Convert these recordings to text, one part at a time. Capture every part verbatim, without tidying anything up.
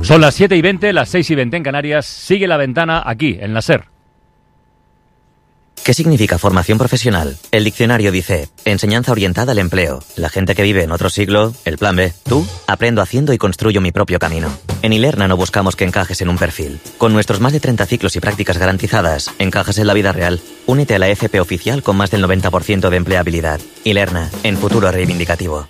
Son las siete y veinte, las seis y veinte en Canarias. Sigue La Ventana aquí, en la SER. ¿Qué significa formación profesional? El diccionario dice, enseñanza orientada al empleo. La gente que vive en otro siglo, el plan B. Tú, aprendo haciendo y construyo mi propio camino. En Ilerna no buscamos que encajes en un perfil. Con nuestros más de treinta ciclos y prácticas garantizadas, encajas en la vida real. Únete a la F P oficial con más del noventa por ciento de empleabilidad. Ilerna, en futuro reivindicativo.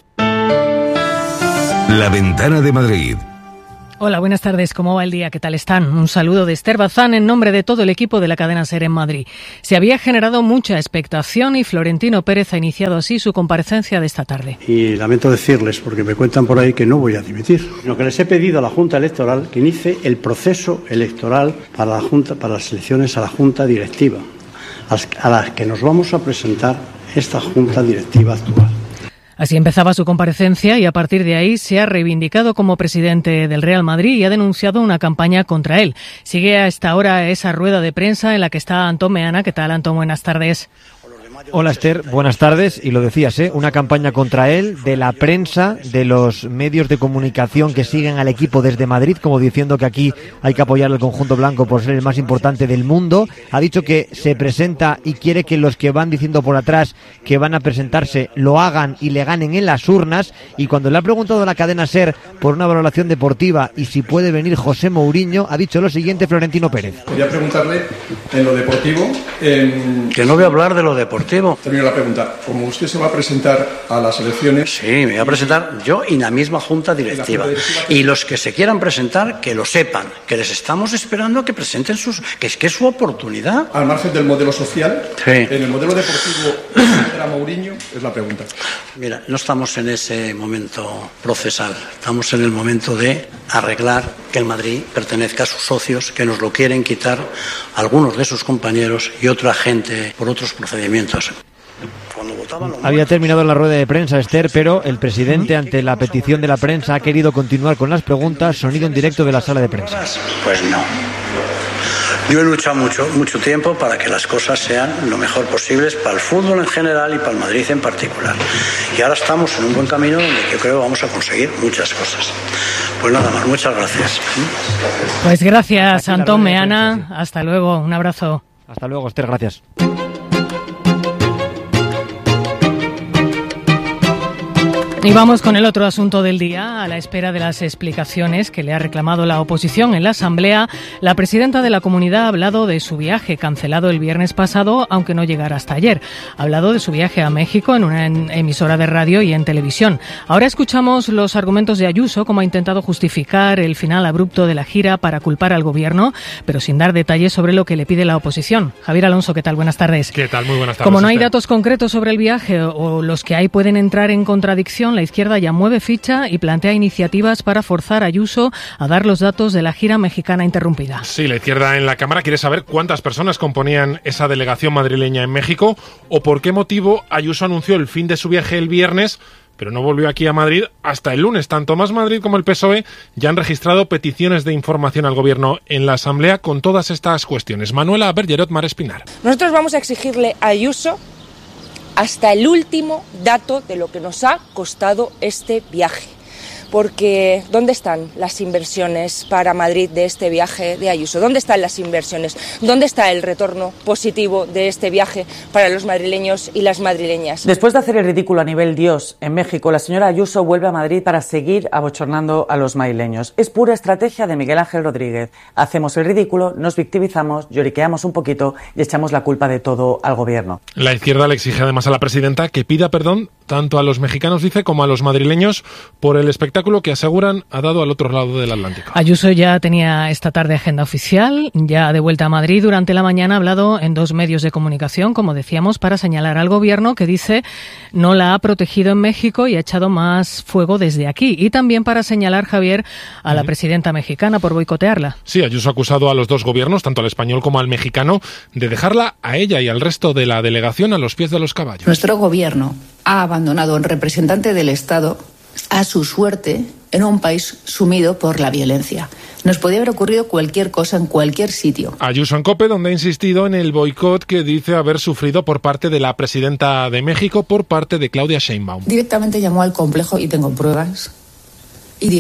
La Ventana de Madrid. Hola, buenas tardes. ¿Cómo va el día? ¿Qué tal están? Un saludo de Esther Bazán en nombre de todo el equipo de la cadena SER en Madrid. Se había generado mucha expectación y Florentino Pérez ha iniciado así su comparecencia de esta tarde. Y lamento decirles, porque me cuentan por ahí que no voy a dimitir, sino que les he pedido a la Junta Electoral que inicie el proceso electoral para la Junta, para las elecciones a la Junta Directiva, a las que nos vamos a presentar esta Junta Directiva actual. Así empezaba su comparecencia y a partir de ahí se ha reivindicado como presidente del Real Madrid y ha denunciado una campaña contra él. Sigue a esta hora esa rueda de prensa en la que está Antón Meana. ¿Qué tal, Antón? Buenas tardes. Hola Esther, buenas tardes. Y lo decías, ¿eh? Una campaña contra él, de la prensa, de los medios de comunicación que siguen al equipo desde Madrid, como diciendo que aquí hay que apoyar al conjunto blanco por ser el más importante del mundo. Ha dicho que se presenta y quiere que los que van diciendo por atrás que van a presentarse lo hagan y le ganen en las urnas. Y cuando le ha preguntado a la cadena SER por una valoración deportiva y si puede venir José Mourinho, ha dicho lo siguiente Florentino Pérez. Quería preguntarle en lo deportivo... En... Que no voy a hablar de lo deportivo. Termino la pregunta. Como usted se va a presentar a las elecciones... Sí, me voy a presentar yo y la misma Junta Directiva. Junta directiva que... Y los que se quieran presentar, que lo sepan, que les estamos esperando a que presenten sus... que es que es su oportunidad. Al margen del modelo social, sí. En el modelo deportivo, ¿era Mourinho? Es la pregunta. Mira, no estamos en ese momento procesal. Estamos en el momento de arreglar que el Madrid pertenezca a sus socios, que nos lo quieren quitar algunos de sus compañeros y otra gente por otros procedimientos. Había terminado la rueda de prensa, Esther, pero el presidente, ante la petición de la prensa, ha querido continuar con las preguntas. Sonido en directo de la sala de prensa. Pues no. Yo he luchado mucho, mucho tiempo para que las cosas sean lo mejor posibles para el fútbol en general y para el Madrid en particular. Y ahora estamos en un buen camino donde yo creo que vamos a conseguir muchas cosas. Pues nada más, muchas gracias. Pues gracias, Antón Meana. Hasta luego, un abrazo. Hasta luego, Esther, gracias. Y vamos con el otro asunto del día. A la espera de las explicaciones que le ha reclamado la oposición en la Asamblea, la presidenta de la comunidad ha hablado de su viaje cancelado el viernes pasado, aunque no llegara hasta ayer. Ha hablado de su viaje a México en una emisora de radio y en televisión. Ahora escuchamos los argumentos de Ayuso, como ha intentado justificar el final abrupto de la gira para culpar al gobierno, pero sin dar detalles sobre lo que le pide la oposición. Javier Alonso, ¿qué tal? Buenas tardes. ¿Qué tal? Muy buenas tardes. Como no hay datos concretos sobre el viaje o los que hay pueden entrar en contradicción, la izquierda ya mueve ficha y plantea iniciativas para forzar a Ayuso a dar los datos de la gira mexicana interrumpida. Sí, la izquierda en la Cámara quiere saber cuántas personas componían esa delegación madrileña en México o por qué motivo Ayuso anunció el fin de su viaje el viernes, pero no volvió aquí a Madrid hasta el lunes. Tanto Más Madrid como el P S O E ya han registrado peticiones de información al Gobierno en la Asamblea con todas estas cuestiones. Manuela Bergerot Mar Espinar. Nosotros vamos a exigirle a Ayuso hasta el último dato de lo que nos ha costado este viaje. Porque ¿dónde están las inversiones para Madrid de este viaje de Ayuso? ¿Dónde están las inversiones? ¿Dónde está el retorno positivo de este viaje para los madrileños y las madrileñas? Después de hacer el ridículo a nivel Dios en México, la señora Ayuso vuelve a Madrid para seguir abochornando a los madrileños. Es pura estrategia de Miguel Ángel Rodríguez. Hacemos el ridículo, nos victimizamos, lloriqueamos un poquito y echamos la culpa de todo al gobierno. La izquierda le exige además a la presidenta que pida perdón tanto a los mexicanos, dice, como a los madrileños por el espectáculo que aseguran ha dado al otro lado del Atlántico. Ayuso ya tenía esta tarde agenda oficial, ya de vuelta a Madrid. Durante la mañana ha hablado en dos medios de comunicación, como decíamos, para señalar al gobierno que dice no la ha protegido en México y ha echado más fuego desde aquí. Y también para señalar, Javier, a la presidenta mexicana por boicotearla. Sí, Ayuso ha acusado a los dos gobiernos, tanto al español como al mexicano, de dejarla a ella y al resto de la delegación a los pies de los caballos. Nuestro gobierno ha abandonado al representante del Estado a su suerte en un país sumido por la violencia. Nos podía haber ocurrido cualquier cosa en cualquier sitio. Ayuso en COPE, donde ha insistido en el boicot que dice haber sufrido por parte de la presidenta de México, por parte de Claudia Sheinbaum. Directamente llamó al complejo, y tengo pruebas, y dijo: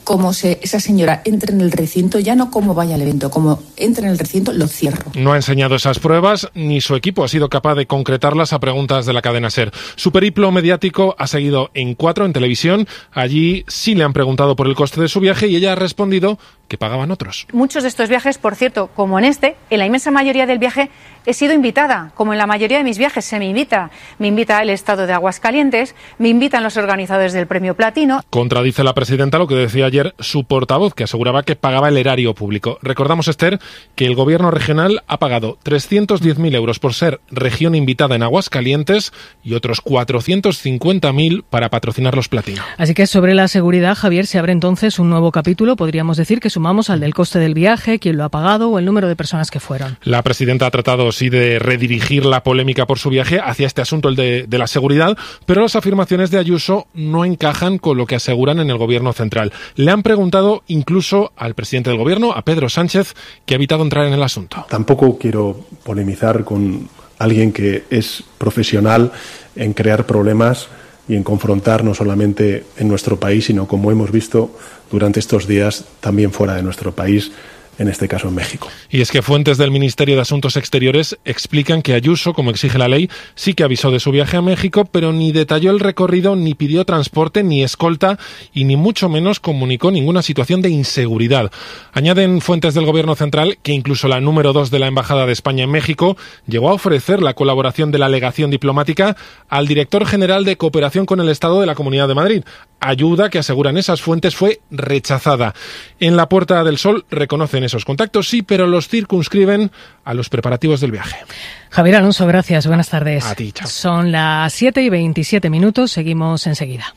como se, esa señora entre en el recinto, ya no como vaya al evento, como entre en el recinto, lo cierro. No ha enseñado esas pruebas, ni su equipo ha sido capaz de concretarlas a preguntas de la cadena SER. Su periplo mediático ha seguido en Cuatro, en televisión. Allí sí le han preguntado por el coste de su viaje y ella ha respondido que pagaban otros. Muchos de estos viajes, por cierto, como en este, en la inmensa mayoría del viaje he sido invitada, como en la mayoría de mis viajes se me invita. Me invita el Estado de Aguascalientes, me invitan los organizadores del Premio Platino. Contradice la presidenta lo que decía ayer su portavoz, que aseguraba que pagaba el erario público. Recordamos, Esther, que el gobierno regional ha pagado trescientos diez mil euros por ser región invitada en Aguascalientes y otros cuatrocientos cincuenta mil para patrocinar los Platino. Así que sobre la seguridad, Javier, se abre entonces un nuevo capítulo. Podríamos decir que sumamos al del coste del viaje, quién lo ha pagado o el número de personas que fueron. La presidenta ha tratado, sí, de redirigir la polémica por su viaje hacia este asunto, el de, de la seguridad, pero las afirmaciones de Ayuso no encajan con lo que aseguran en el gobierno central. Le han preguntado incluso al presidente del gobierno, a Pedro Sánchez, que ha evitado entrar en el asunto. Tampoco quiero polemizar con alguien que es profesional en crear problemas y en confrontar no solamente en nuestro país, sino, como hemos visto durante estos días, también fuera de nuestro país, en este caso en México. Y es que fuentes del Ministerio de Asuntos Exteriores explican que Ayuso, como exige la ley, sí que avisó de su viaje a México, pero ni detalló el recorrido, ni pidió transporte, ni escolta, y ni mucho menos comunicó ninguna situación de inseguridad. Añaden fuentes del Gobierno central que incluso la número dos de la Embajada de España en México llegó a ofrecer la colaboración de la legación diplomática al director general de Cooperación con el Estado de la Comunidad de Madrid. Ayuda que, aseguran esas fuentes, fue rechazada. En la Puerta del Sol reconocen esos contactos, sí, pero los circunscriben a los preparativos del viaje. Javier Alonso, gracias. Buenas tardes. A ti, chao. Son las siete y veintisiete minutos. Seguimos enseguida.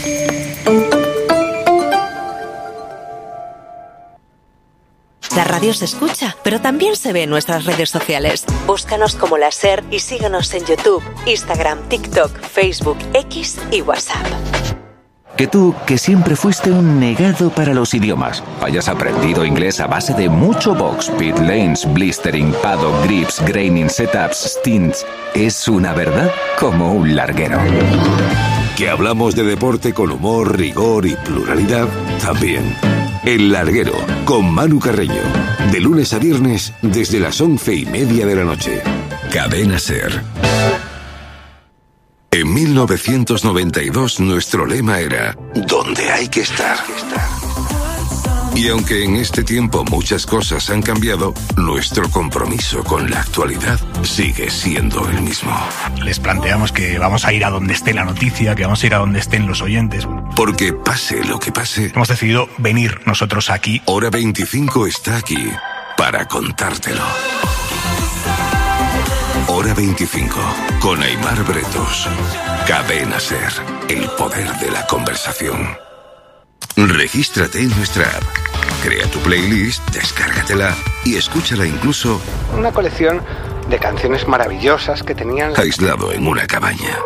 La radio se escucha, pero también se ve en nuestras redes sociales. Búscanos como La SER y síguenos en YouTube, Instagram, TikTok, Facebook, X y WhatsApp. Que tú, que siempre fuiste un negado para los idiomas, hayas aprendido inglés a base de mucho box, pit lanes, blistering, paddock, grips, graining, setups, stints, es una verdad como un larguero. Que hablamos de deporte con humor, rigor y pluralidad, también. El Larguero, con Manu Carreño, de lunes a viernes desde las once y media de la noche. Cadena SER. En mil novecientos noventa y dos nuestro lema era «Donde hay que estar». Y aunque en este tiempo muchas cosas han cambiado, nuestro compromiso con la actualidad sigue siendo el mismo. Les planteamos que vamos a ir a donde esté la noticia, que vamos a ir a donde estén los oyentes. Porque pase lo que pase, hemos decidido venir nosotros aquí. Hora veinticinco está aquí para contártelo. Hora veinticinco, con Aimar Bretos. Cadena SER, el poder de la conversación. Regístrate en nuestra app. Crea tu playlist, descárgatela y escúchala incluso... Una colección de canciones maravillosas que tenían... aislado en una cabaña.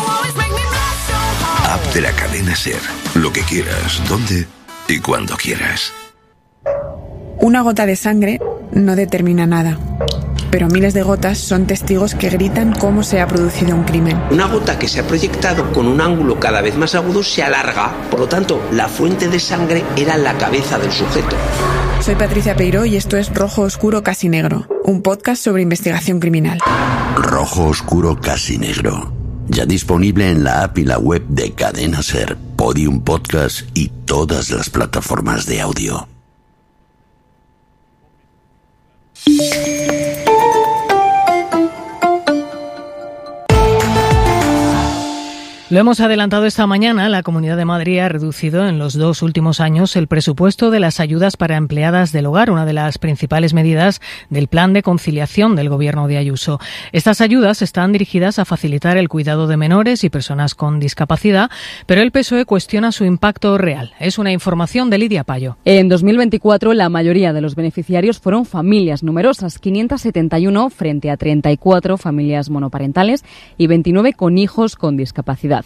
App de la cadena SER. Lo que quieras, donde y cuando quieras. Una gota de sangre no determina nada, pero miles de gotas son testigos que gritan cómo se ha producido un crimen. Una gota que se ha proyectado con un ángulo cada vez más agudo se alarga, por lo tanto, la fuente de sangre era la cabeza del sujeto. Soy Patricia Peiró y esto es Rojo Oscuro Casi Negro, un podcast sobre investigación criminal. Rojo Oscuro Casi Negro, ya disponible en la app y la web de Cadena SER, Podium Podcast y todas las plataformas de audio. Lo hemos adelantado esta mañana, la Comunidad de Madrid ha reducido en los dos últimos años el presupuesto de las ayudas para empleadas del hogar, una de las principales medidas del plan de conciliación del Gobierno de Ayuso. Estas ayudas están dirigidas a facilitar el cuidado de menores y personas con discapacidad, pero el P S O E cuestiona su impacto real. Es una información de Lidia Payo. En dos mil veinticuatro, la mayoría de los beneficiarios fueron familias numerosas, quinientas setenta y uno frente a treinta y cuatro familias monoparentales y veintinueve con hijos con discapacidad.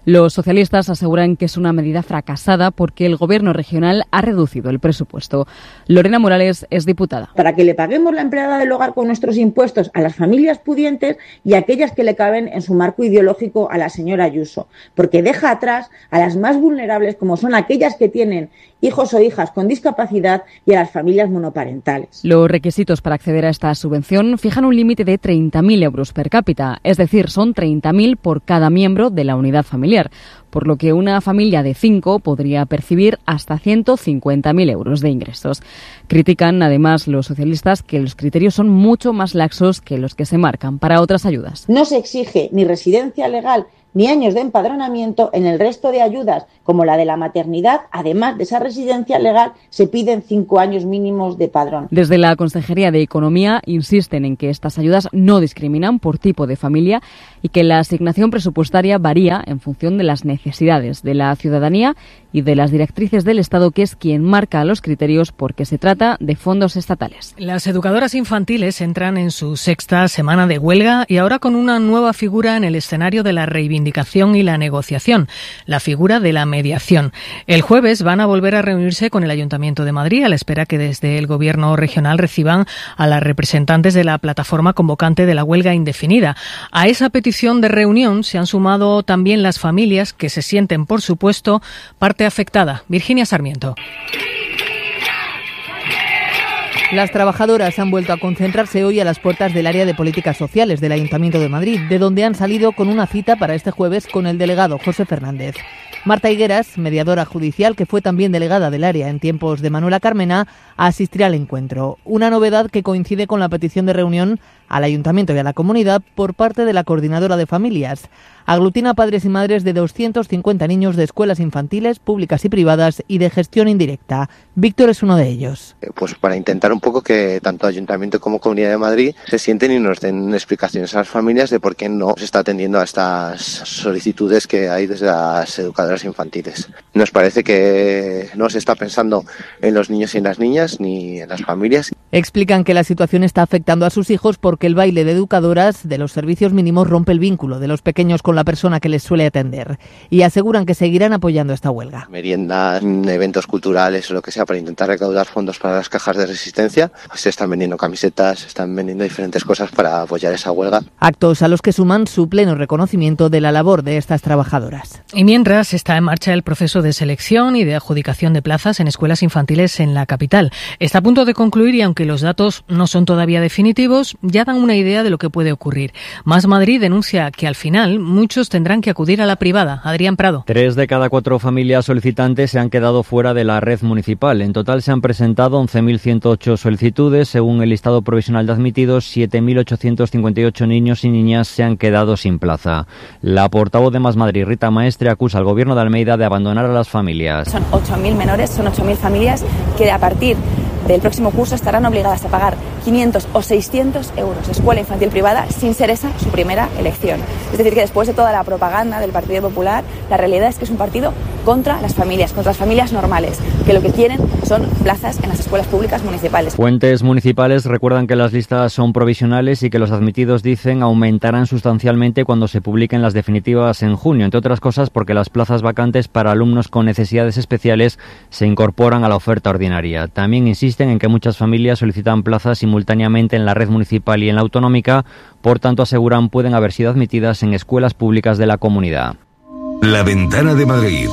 Los socialistas aseguran que es una medida fracasada porque el gobierno regional ha reducido el presupuesto. Lorena Morales es diputada. Para que le paguemos la empleada del hogar con nuestros impuestos a las familias pudientes y a aquellas que le caben en su marco ideológico a la señora Ayuso, porque deja atrás a las más vulnerables, como son aquellas que tienen hijos o hijas con discapacidad, y a las familias monoparentales. Los requisitos para acceder a esta subvención fijan un límite de treinta mil euros per cápita, es decir, son treinta mil por cada miembro de la unidad familiar, por lo que una familia de cinco podría percibir hasta ciento cincuenta mil euros de ingresos. Critican, además, los socialistas que los criterios son mucho más laxos que los que se marcan para otras ayudas. No se exige ni residencia legal ni años de empadronamiento. En el resto de ayudas, como la de la maternidad, además de esa residencia legal, se piden cinco años mínimos de padrón. Desde la Consejería de Economía insisten en que estas ayudas no discriminan por tipo de familia y que la asignación presupuestaria varía en función de las necesidades de la ciudadanía y de las directrices del Estado, que es quien marca los criterios porque se trata de fondos estatales. Las educadoras infantiles entran en su sexta semana de huelga y ahora con una nueva figura en el escenario de la reivindicación y la negociación, la figura de la mediación. El jueves van a volver a reunirse con el Ayuntamiento de Madrid a la espera que desde el Gobierno regional reciban a las representantes de la plataforma convocante de la huelga indefinida. A esa petición de reunión se han sumado también las familias que se sienten, por supuesto, parte afectada. Virginia Sarmiento. Las trabajadoras han vuelto a concentrarse hoy a las puertas del área de políticas sociales del Ayuntamiento de Madrid, de donde han salido con una cita para este jueves con el delegado José Fernández. Marta Higueras, mediadora judicial, que fue también delegada del área en tiempos de Manuela Carmena, asistirá al encuentro. Una novedad que coincide con la petición de reunión al Ayuntamiento y a la comunidad por parte de la Coordinadora de Familias. Aglutina padres y madres de doscientos cincuenta niños de escuelas infantiles, públicas y privadas y de gestión indirecta. Víctor es uno de ellos. Pues para intentar un poco que tanto Ayuntamiento como Comunidad de Madrid se sienten y nos den explicaciones a las familias de por qué no se está atendiendo a estas solicitudes que hay desde las educadoras infantiles. Nos parece que no se está pensando en los niños y en las niñas ni en las familias. Explican que la situación está afectando a sus hijos porque el baile de educadoras de los servicios mínimos rompe el vínculo de los pequeños con la persona que les suele atender, y aseguran que seguirán apoyando esta huelga. Meriendas, eventos culturales o lo que sea para intentar recaudar fondos para las cajas de resistencia. Se están vendiendo camisetas, se están vendiendo diferentes cosas para apoyar esa huelga. Actos a los que suman su pleno reconocimiento de la labor de estas trabajadoras. Y mientras está en marcha el proceso de selección y de adjudicación de plazas en escuelas infantiles en la capital. Está a punto de concluir y aunque los datos no son todavía definitivos, ya dan una idea de lo que puede ocurrir. Más Madrid denuncia que al final muchos tendrán que acudir a la privada. Adrián Prado. Tres de cada cuatro familias solicitantes se han quedado fuera de la red municipal. En total se han presentado once mil ciento ocho solicitudes. Según el listado provisional de admitidos, siete mil ochocientos cincuenta y ocho niños y niñas se han quedado sin plaza. La portavoz de Más Madrid, Rita Maestre, acusa al Gobierno de Almeida de abandonar a las familias. Son ocho mil menores, son ocho mil familias que a partir del próximo curso estarán obligadas a pagar quinientos o seiscientos euros de escuela infantil privada sin ser esa su primera elección. Es decir, que después de toda la propaganda del Partido Popular, la realidad es que es un partido contra las familias, contra las familias normales, que lo que quieren son plazas en las escuelas públicas municipales. Fuentes municipales recuerdan que las listas son provisionales y que los admitidos, dicen, aumentarán sustancialmente cuando se publiquen las definitivas en junio, entre otras cosas porque las plazas vacantes para alumnos con necesidades especiales se incorporan a la oferta ordinaria. También insisten en que muchas familias solicitan plazas simultáneamente en la red municipal y en la autonómica, por tanto aseguran pueden haber sido admitidas en escuelas públicas de la comunidad. La Ventana de Madrid.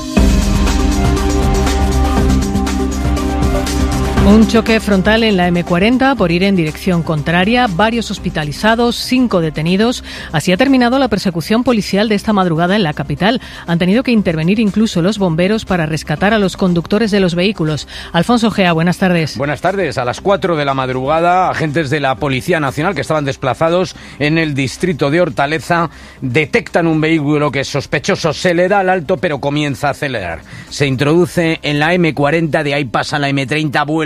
Un choque frontal en la eme cuarenta por ir en dirección contraria, varios hospitalizados, cinco detenidos. Así ha terminado la persecución policial de esta madrugada en la capital. Han tenido que intervenir incluso los bomberos para rescatar a los conductores de los vehículos. Alfonso Gea, buenas tardes. Buenas tardes. A las cuatro de la madrugada, agentes de la Policía Nacional que estaban desplazados en el distrito de Hortaleza detectan un vehículo que es sospechoso. Se le da el alto pero comienza a acelerar. Se introduce en la eme cuarenta, de ahí pasa la eme treinta, vuelve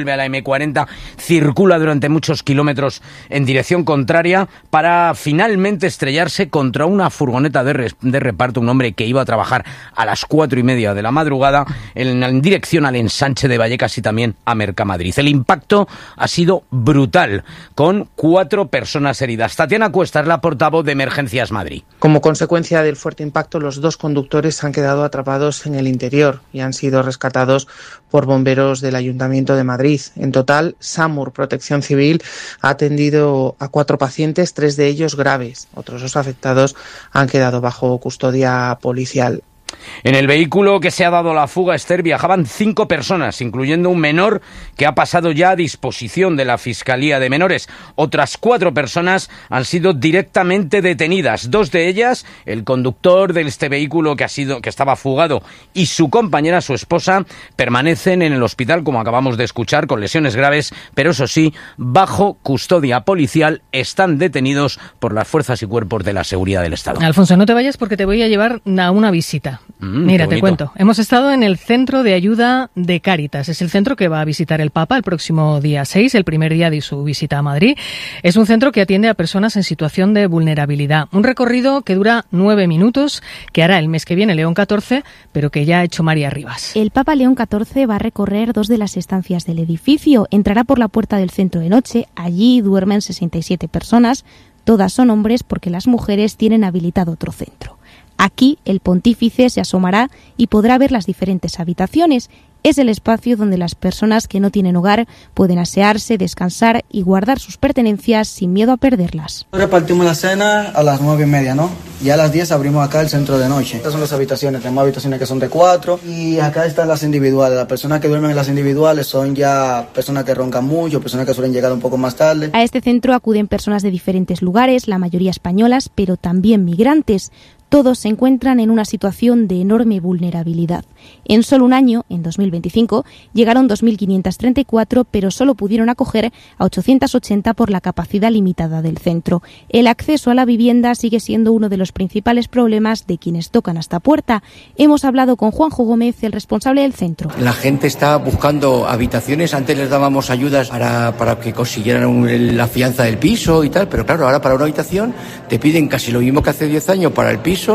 vuelve a la eme cuarenta, circula durante muchos kilómetros en dirección contraria para finalmente estrellarse contra una furgoneta de, re, de reparto, un hombre que iba a trabajar a las cuatro y media de la madrugada en, en dirección al ensanche de Vallecas y también a Mercamadrid. El impacto ha sido brutal, con cuatro personas heridas. Tatiana Cuesta es la portavoz de Emergencias Madrid. Como consecuencia del fuerte impacto, los dos conductores han quedado atrapados en el interior y han sido rescatados por bomberos del Ayuntamiento de Madrid. En total, SAMUR, Protección Civil, ha atendido a cuatro pacientes, tres de ellos graves. Otros dos afectados han quedado bajo custodia policial. En el vehículo que se ha dado la fuga, Esther, viajaban cinco personas, incluyendo un menor que ha pasado ya a disposición de la Fiscalía de Menores. Otras cuatro personas han sido directamente detenidas. Dos de ellas, el conductor de este vehículo que ha sido, que estaba fugado, y su compañera, su esposa, permanecen en el hospital, como acabamos de escuchar, con lesiones graves, pero eso sí, bajo custodia policial. Están detenidos por las fuerzas y cuerpos de la seguridad del Estado. Alfonso, no te vayas porque te voy a llevar a una visita. Mm, Mira, te cuento. Hemos estado en el Centro de Ayuda de Cáritas. Es el centro que va a visitar el Papa el próximo día seis, el primer día de su visita a Madrid. Es un centro que atiende a personas en situación de vulnerabilidad. Un recorrido que dura nueve minutos, que hará el mes que viene León catorce, pero que ya ha hecho María Rivas. El Papa León catorce va a recorrer dos de las estancias del edificio. Entrará por la puerta del centro de noche. Allí duermen sesenta y siete personas. Todas son hombres porque las mujeres tienen habilitado otro centro. Aquí el pontífice se asomará y podrá ver las diferentes habitaciones. Es el espacio donde las personas que no tienen hogar pueden asearse, descansar y guardar sus pertenencias sin miedo a perderlas. Repartimos la cena a las nueve y media, ¿no? Ya a las diez abrimos acá el centro de noche. Estas son las habitaciones, tenemos habitaciones que son de cuatro y acá están las individuales. Las personas que duermen en las individuales son ya personas que roncan mucho, personas que suelen llegar un poco más tarde. A este centro acuden personas de diferentes lugares, la mayoría españolas, pero también migrantes. Todos se encuentran en una situación de enorme vulnerabilidad. En solo un año, en dos mil veinticinco, llegaron dos mil quinientos treinta y cuatro, pero solo pudieron acoger a ochocientos ochenta por la capacidad limitada del centro. El acceso a la vivienda sigue siendo uno de los principales problemas de quienes tocan a esta puerta. Hemos hablado con Juanjo Gómez, el responsable del centro. La gente está buscando habitaciones. Antes les dábamos ayudas para, para que consiguieran un, la fianza del piso y tal, pero claro, ahora para una habitación te piden casi lo mismo que hace diez años para el piso.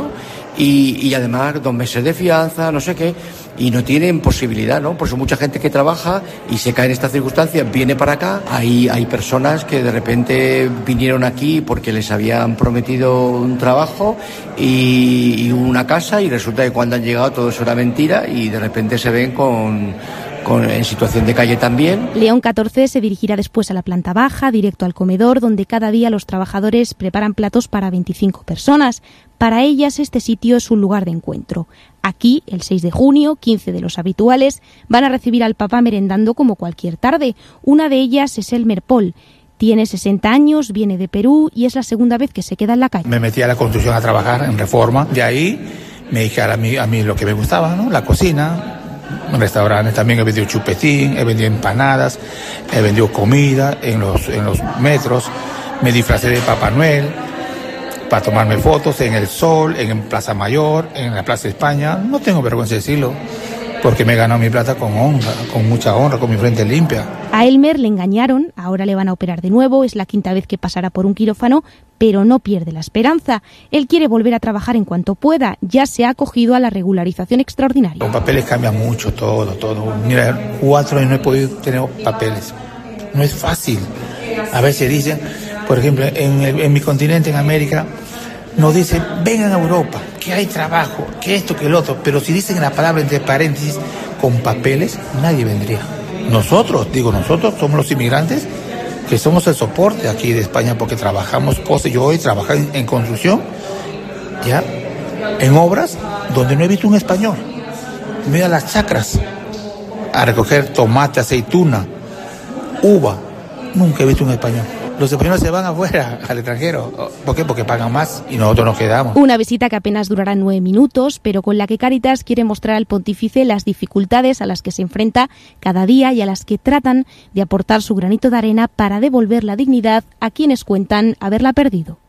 Y, y además dos meses de fianza, no sé qué, y no tienen posibilidad, ¿no? Por eso mucha gente que trabaja y se cae en estas circunstancias viene para acá. Hay, hay personas que de repente vinieron aquí porque les habían prometido un trabajo y, y una casa, y resulta que cuando han llegado todo eso era mentira y de repente se ven con... Con, en situación de calle también. León catorce se dirigirá después a la planta baja, directo al comedor, donde cada día los trabajadores preparan platos para veinticinco personas. Para ellas este sitio es un lugar de encuentro. Aquí, el seis de junio, quince de los habituales van a recibir al Papa merendando como cualquier tarde. Una de ellas es Elmer Paul. Tiene sesenta años, viene de Perú y es la segunda vez que se queda en la calle. Me metí a la construcción a trabajar en Reforma. De ahí me dije a mí, a mí lo que me gustaba, ¿no? La cocina. En restaurantes también he vendido chupetín, he vendido empanadas, he vendido comida en los, en los metros, me disfracé de Papá Noel para tomarme fotos en el Sol, en Plaza Mayor, en la Plaza España. No tengo vergüenza de decirlo, porque me he ganado mi plata con honra, con mucha honra, con mi frente limpia. A Elmer le engañaron, ahora le van a operar de nuevo, es la quinta vez que pasará por un quirófano, pero no pierde la esperanza. Él quiere volver a trabajar en cuanto pueda, ya se ha acogido a la regularización extraordinaria. Los papeles cambian mucho, todo, todo. Mira, cuatro años no he podido tener papeles. No es fácil. A veces dicen, por ejemplo, en, el, en mi continente, en América, nos dicen, vengan a Europa, que hay trabajo, que esto, que el otro, pero si dicen la palabra entre paréntesis, con papeles, nadie vendría. Nosotros, digo nosotros, somos los inmigrantes, que somos el soporte aquí de España, porque trabajamos cosas. Yo hoy trabajo en, en construcción, ya, en obras, donde no he visto un español. Me voy a las chacras a recoger tomate, aceituna, uva, nunca he visto un español. Los españoles se van afuera, al extranjero. ¿Por qué? Porque pagan más y nosotros nos quedamos. Una visita que apenas durará nueve minutos, pero con la que Cáritas quiere mostrar al pontífice las dificultades a las que se enfrenta cada día y a las que tratan de aportar su granito de arena para devolver la dignidad a quienes cuentan haberla perdido.